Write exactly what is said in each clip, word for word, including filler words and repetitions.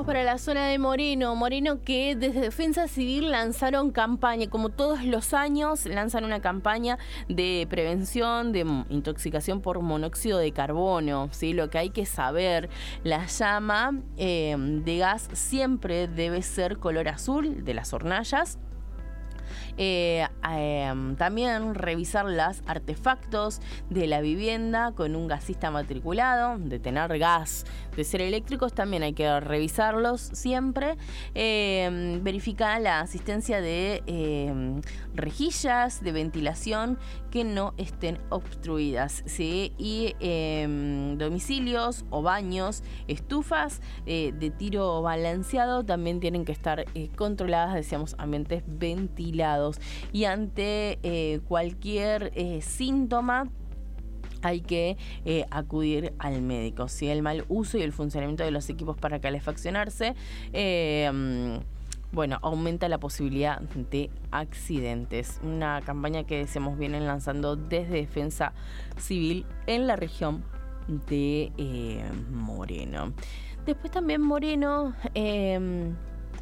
vamos para la zona de Moreno. Moreno, que desde Defensa Civil lanzaron campaña, como todos los años, lanzan una campaña de prevención de intoxicación por monóxido de carbono, ¿sí? Lo que hay que saber, la llama eh, de gas siempre debe ser color azul de las hornallas. Eh, eh, también revisar los artefactos de la vivienda con un gasista matriculado, de tener gas, de ser eléctricos también hay que revisarlos siempre. Eh, verificar la asistencia de eh, rejillas de ventilación que no estén obstruidas, ¿sí? Y eh, domicilios o baños, estufas eh, de tiro balanceado también tienen que estar eh, controladas, decíamos, ambientes ventilados. Y ante eh, cualquier eh, síntoma hay que eh, acudir al médico. Si el mal uso y el funcionamiento de los equipos para calefaccionarse, eh, bueno, aumenta la posibilidad de accidentes. Una campaña que decimos vienen lanzando desde Defensa Civil en la región de eh, Moreno. Después también Moreno Eh,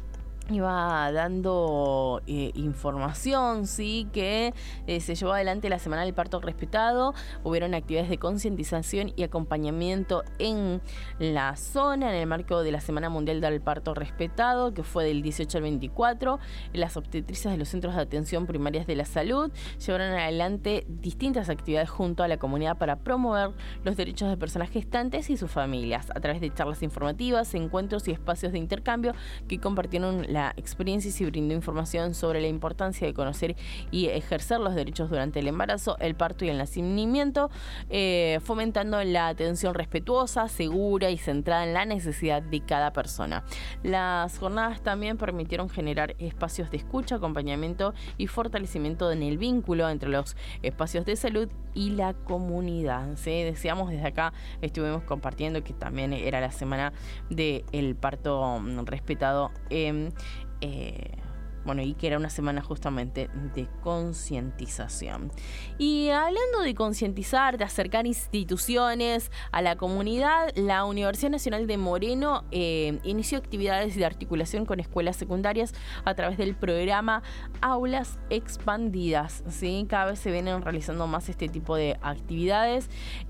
iba dando eh, información, sí, que eh, se llevó adelante la Semana del Parto Respetado. Hubieron actividades de concientización y acompañamiento en la zona en el marco de la Semana Mundial del Parto Respetado, que fue del dieciocho al veinticuatro. Las obstetrices de los centros de atención primarias de la salud llevaron adelante distintas actividades junto a la comunidad para promover los derechos de personas gestantes y sus familias a través de charlas informativas, encuentros y espacios de intercambio que compartieron la experiencia y se brindó información sobre la importancia de conocer y ejercer los derechos durante el embarazo, el parto y el nacimiento, eh, fomentando la atención respetuosa, segura y centrada en la necesidad de cada persona. Las jornadas también permitieron generar espacios de escucha, acompañamiento y fortalecimiento en el vínculo entre los espacios de salud y la comunidad, ¿sí? Decíamos desde acá, estuvimos compartiendo que también era la semana del parto respetado. Eh, eh, Bueno, y que era una semana justamente de concientización. Y hablando de concientizar, de acercar instituciones a la comunidad, la Universidad Nacional de Moreno eh, inició actividades de articulación con escuelas secundarias a través del programa Aulas Expandidas, ¿sí? Cada vez se vienen realizando más este tipo de actividades,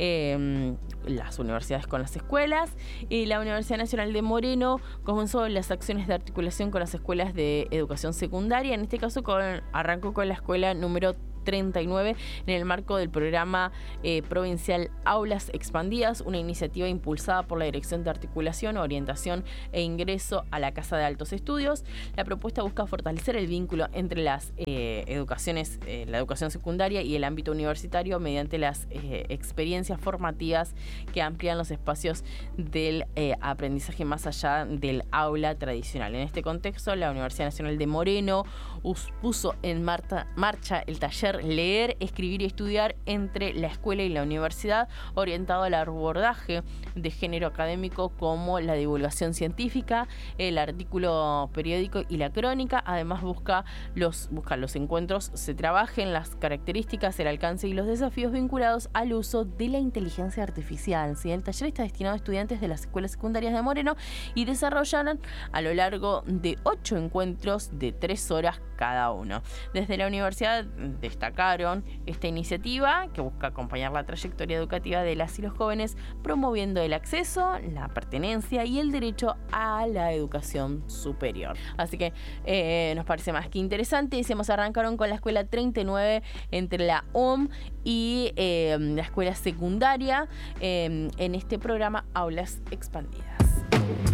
eh, las universidades con las escuelas, y la Universidad Nacional de Moreno comenzó las acciones de articulación con las escuelas de educación secundaria. En este caso con, arrancó con la escuela número treinta y nueve en el marco del programa eh, provincial Aulas Expandidas, una iniciativa impulsada por la Dirección de Articulación, Orientación e Ingreso a la Casa de Altos Estudios. La propuesta busca fortalecer el vínculo entre las eh, educaciones, eh, la educación secundaria y el ámbito universitario mediante las eh, experiencias formativas que amplían los espacios del eh, aprendizaje más allá del aula tradicional. En este contexto, la Universidad Nacional de Moreno puso en marcha, marcha el taller Leer, Escribir y Estudiar entre la escuela y la universidad, orientado al abordaje de género académico como la divulgación científica, el artículo periódico y la crónica. Además busca los, busca los encuentros se trabajen las características, el alcance y los desafíos vinculados al uso de la inteligencia artificial, ¿sí? El taller está destinado a estudiantes de las escuelas secundarias de Moreno y desarrollarán a lo largo de ocho encuentros de tres horas cada uno. Desde la universidad destacaron esta iniciativa que busca acompañar la trayectoria educativa de las y los jóvenes, promoviendo el acceso, la pertenencia y el derecho a la educación superior. Así que eh, nos parece más que interesante. Decíamos, arrancaron con la escuela treinta y nueve entre la O M y eh, la escuela secundaria eh, en este programa Aulas Expandidas.